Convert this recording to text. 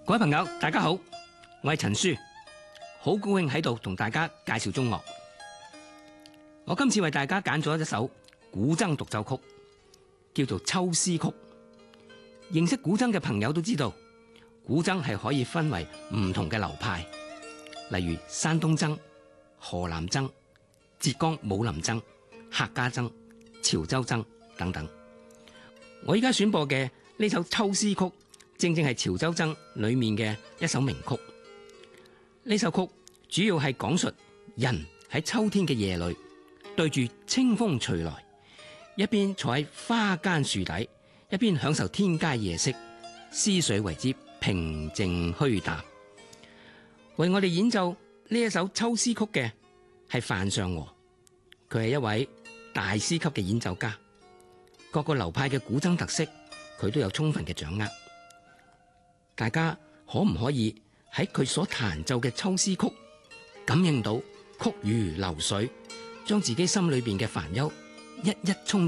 各位朋友，大家好，我係陳書，好高興喺度同大家介紹中樂。我今次為大家揀咗一首古箏獨奏曲，叫做《秋思曲》。認識古箏嘅朋友都知道，古箏係可以分為唔同嘅流派，例如山東箏、河南箏、浙江武林箏、客家箏、潮州箏等等。我依家選播嘅呢首《秋思曲》，正正係潮州箏裏面嘅一首名曲。呢首曲主要係講述人喺秋天嘅夜裏，對住清風吹來，一邊坐喺花間樹底，一邊享受天階夜色，思緒為之平靜虛淡。為我哋演奏呢一首《秋思曲》嘅係范上和，佢係一位大師級嘅演奏家，各個流派嘅古箏特色佢都有充分嘅掌握。大家可唔可以喺佢所彈奏嘅秋思曲，感應到曲如流水，將自己心裏邊嘅煩憂一一沖